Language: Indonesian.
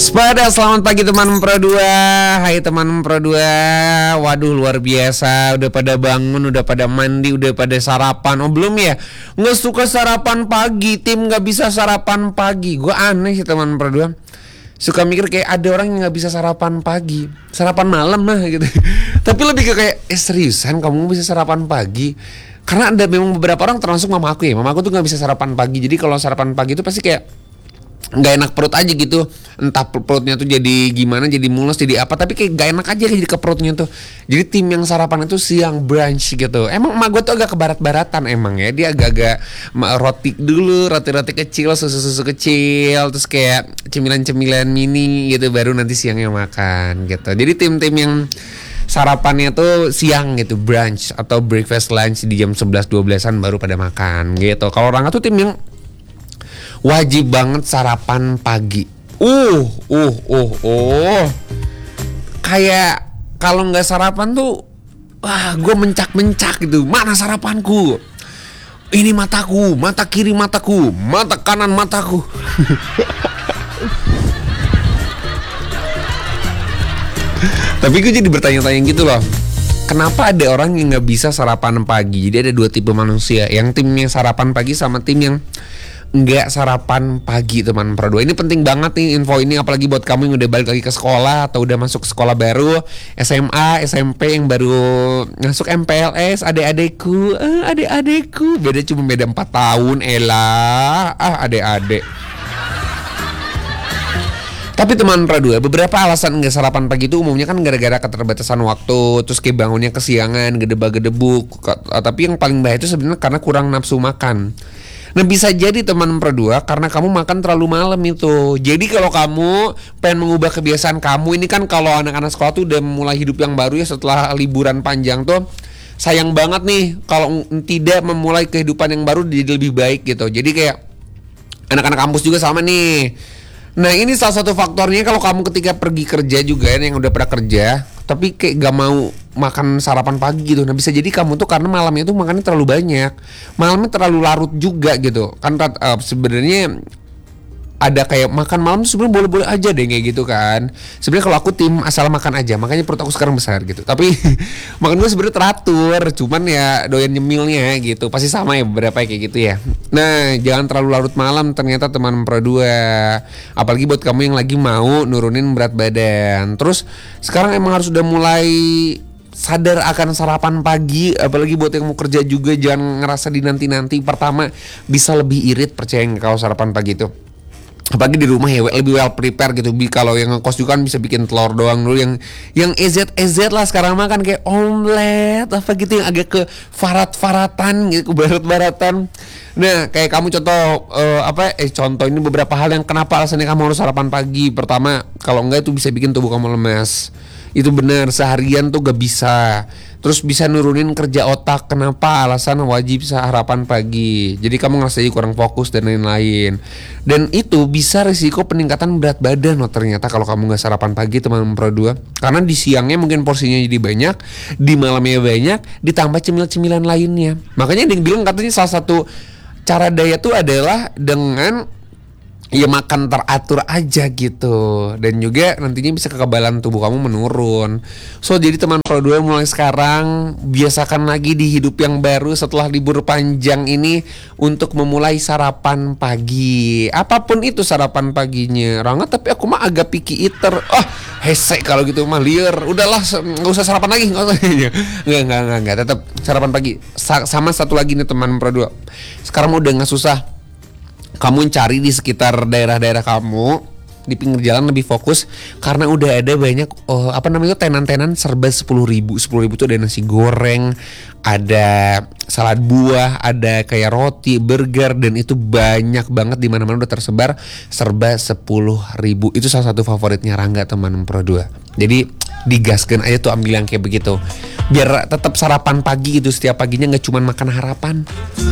Selamat pagi teman Pro 2. Hai teman Pro 2. Waduh luar biasa. Udah pada bangun, udah pada mandi, udah pada sarapan. Oh belum ya? Nggak suka sarapan pagi. Tim nggak bisa sarapan pagi. Gue aneh sih teman Pro 2. Suka mikir kayak ada orang yang nggak bisa sarapan pagi, sarapan malam lah gitu. Tapi lebih ke kayak seriusan kamu bisa sarapan pagi? Karena ada memang beberapa orang, termasuk mama aku ya. Mama aku tuh nggak bisa sarapan pagi. Jadi kalau sarapan pagi itu pasti kayak nggak enak perut aja gitu, entah perutnya tuh jadi gimana, jadi mulus, jadi apa, tapi kayak nggak enak aja jadi ke perutnya tuh. Jadi tim yang sarapan itu siang brunch gitu. Emang emak gue tuh agak ke barat-baratan emang ya, dia agak-agak roti dulu, roti-roti kecil, susu-susu kecil, terus kayak cemilan-cemilan mini gitu, baru nanti siangnya makan gitu. Jadi tim-tim yang sarapannya tuh siang gitu, brunch atau breakfast lunch di jam 11-12an baru pada makan gitu. Kalau orang tuh tim yang wajib banget sarapan pagi. Kayak kalau nggak sarapan tuh, gue mencak-mencak gitu. Mana sarapanku? Ini mataku, mata kiri mataku, mata kanan mataku. Tapi gue jadi bertanya-tanya gitu loh. Kenapa ada orang yang nggak bisa sarapan pagi? Jadi ada dua tipe manusia. Yang timnya sarapan pagi sama tim yang nggak sarapan pagi teman Pro 2. Ini penting banget nih info ini, apalagi buat kamu yang udah balik lagi ke sekolah atau udah masuk sekolah baru, SMA, SMP yang baru masuk MPLS. Adik-adikku beda 4 tahun elah. Adik-adik. Tapi teman Pro 2, beberapa alasan nggak sarapan pagi itu umumnya kan gara-gara keterbatasan waktu, terus kayak bangunnya kesiangan, gedebak-gedebuk. Tapi yang paling bahaya itu sebenarnya karena kurang nafsu makan. Nah bisa jadi teman Pro 2 karena kamu makan terlalu malam itu. Jadi kalau kamu pengen mengubah kebiasaan kamu, ini kan kalau anak-anak sekolah tuh udah mulai hidup yang baru ya setelah liburan panjang tuh, sayang banget nih kalau tidak memulai kehidupan yang baru jadi lebih baik gitu. Jadi kayak anak-anak kampus juga sama nih. Nah ini salah satu faktornya kalau kamu ketika pergi kerja juga yang udah pernah kerja, tapi kayak gak mau makan sarapan pagi gitu. Nah bisa jadi kamu tuh karena malamnya tuh makannya terlalu banyak, malamnya terlalu larut juga gitu. Kan sebenarnya ada kayak makan malam tuh sebenarnya boleh-boleh aja deh kayak gitu kan. Sebenarnya kalau aku tim asal makan aja, makanya perut aku sekarang besar gitu. Tapi makan gue sebenarnya teratur, cuman ya doyan nyemilnya gitu. Pasti sama ya beberapa kayak gitu ya. Nah, jangan terlalu larut malam ternyata teman Pro 2. Apalagi buat kamu yang lagi mau nurunin berat badan. Terus sekarang emang harus udah mulai sadar akan sarapan pagi, apalagi buat yang mau kerja juga jangan ngerasa dinanti-nanti. Pertama, bisa lebih irit percaya nggak kalau sarapan pagi itu. Apalagi di rumah ya lebih well prepare gitu. Kalau yang ngekos juga kan bisa bikin telur doang dulu, yang EZ lah sekarang makan kayak omelet apa gitu yang agak ke farat-faratan gitu, ke barat-baratan. Nah kayak kamu contoh ini beberapa hal yang kenapa alasannya kamu harus sarapan pagi. Pertama, kalau enggak itu bisa bikin tubuh kamu lemas. Itu benar, seharian tuh gak bisa. Terus bisa nurunin kerja otak. Kenapa? Alasan wajib sarapan pagi. Jadi kamu ngerasa kurang fokus dan lain-lain. Dan itu bisa risiko peningkatan berat badan loh ternyata kalau kamu gak sarapan pagi teman Pro 2. Karena di siangnya mungkin porsinya jadi banyak, di malamnya banyak, ditambah cemil-cemilan lainnya. Makanya dia bilang katanya salah satu cara diet tuh adalah dengan ya makan teratur aja gitu. Dan juga nantinya bisa kekebalan tubuh kamu menurun. So jadi teman Pro 2 mulai sekarang biasakan lagi di hidup yang baru setelah libur panjang ini untuk memulai sarapan pagi. Apapun itu sarapan paginya Rangga, tapi aku mah agak picky eater. Hese kalau gitu mah liar. Udahlah gak usah sarapan lagi. Enggak, tetap sarapan pagi. Sama satu lagi nih teman Pro 2, sekarang udah gak susah kamu cari di sekitar daerah-daerah kamu di pinggir jalan lebih fokus karena udah ada banyak tenan-tenan serba 10.000 tuh ada nasi goreng, ada salad buah, ada kayak roti, burger, dan itu banyak banget di mana-mana udah tersebar serba 10.000. Itu salah satu favoritnya Rangga teman Pro 2. Jadi digaskan aja tuh ambil yang kayak begitu biar tetap sarapan pagi gitu setiap paginya, nggak cuma makan harapan.